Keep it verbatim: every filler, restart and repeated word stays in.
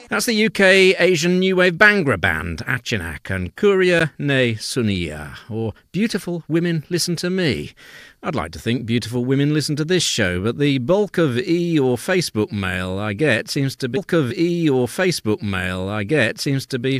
That's the U K Asian new wave Bhangra band, Achanak, and Kuria Ne Sunia, or Beautiful Women Listen to Me. I'd like to think beautiful women listen to this show, but the bulk of e or Facebook mail I get seems to be bulk of e or Facebook mail I get seems to be